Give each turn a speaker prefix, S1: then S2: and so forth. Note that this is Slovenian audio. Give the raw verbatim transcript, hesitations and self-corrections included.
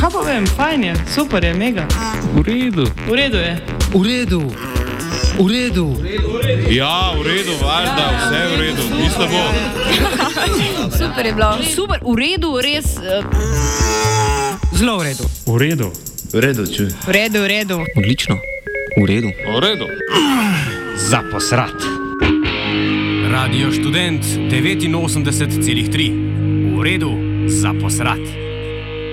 S1: Kaj pa vem, fajn je, super je, mega.
S2: V redu.
S1: V redu je.
S3: V redu. V redu.
S2: Ja, v redu, valjda, vse v redu. Ni slabo.
S4: Super je bilo. Super, v redu, res. Uh...
S3: Zelo v redu.
S5: V redu.
S6: V redu, čuj.
S4: V redu, v redu.
S3: Odlično. V redu.
S2: V redu.
S5: Za posrat.
S7: Radio Študent devetinosemdeset celih tri. V redu, za posrat.